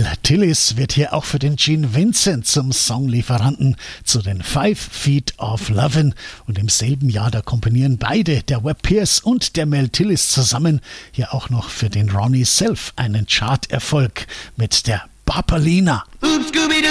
Mel Tillis wird hier auch für den Gene Vincent zum Songlieferanten zu den 5 Feet of Lovin'. Und im selben Jahr, da komponieren beide, der Webb Pierce und der Mel Tillis zusammen, hier auch noch für den Ronnie Self einen Charterfolg mit der Bapalina.